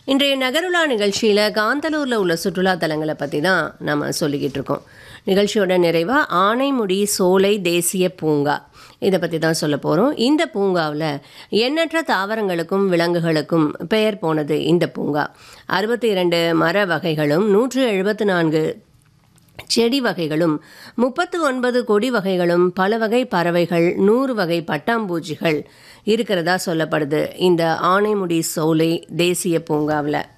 இன்றைய நகருலா நிகழ்ச்சியில் காந்தலூரில் உள்ள சுற்றுலா தலங்களை பற்றி தான் நம்ம சொல்லிக்கிட்டு இருக்கோம். நிகழ்ச்சியோட நிறைவாக ஆனைமுடி சோலை தேசிய பூங்கா இதை பற்றி தான் சொல்ல போகிறோம். இந்த பூங்காவில் எண்ணற்ற தாவரங்களுக்கும் விலங்குகளுக்கும் பெயர் போனது இந்த பூங்கா. 62 மர வகைகளும் 174 செடி வகைகளும் 39 கொடி வகைகளும் பல வகை பறவைகள் 100 வகை பட்டாம்பூச்சிகள் இருக்கிறதா சொல்லப்படுது இந்த ஆனைமுடி சோலை தேசிய பூங்காவில்.